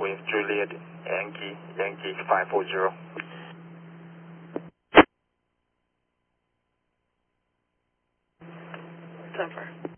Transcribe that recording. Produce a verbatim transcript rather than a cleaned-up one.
with Juliet Yankee, Yankee five four zero. ten four.